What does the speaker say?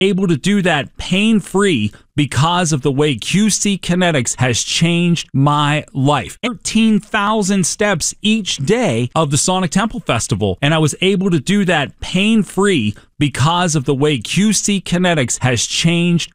able to do that pain-free because of the way QC Kinetics has changed my life. 13,000 steps each day of the Sonic Temple Festival, and I was able to do that pain-free because of the way QC Kinetics has changed